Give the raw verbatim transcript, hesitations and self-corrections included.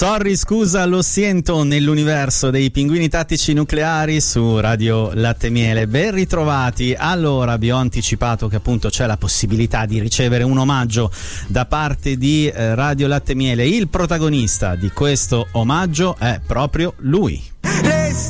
Sorry, scusa, lo siento, nell'universo dei Pinguini Tattici Nucleari su Radio Latte Miele. Ben ritrovati. Allora, vi ho anticipato che appunto c'è la possibilità di ricevere un omaggio da parte di eh, Radio Latte Miele. Il protagonista di questo omaggio è proprio lui.